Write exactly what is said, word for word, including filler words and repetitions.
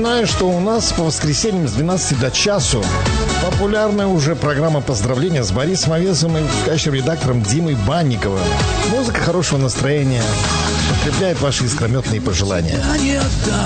Напоминаю, что у нас по воскресеньям с двенадцати до часу популярная уже программа поздравления с Борисом Овесом и качественным редактором Димой Банниковым. Музыка хорошего настроения подкрепляет ваши искрометные пожелания.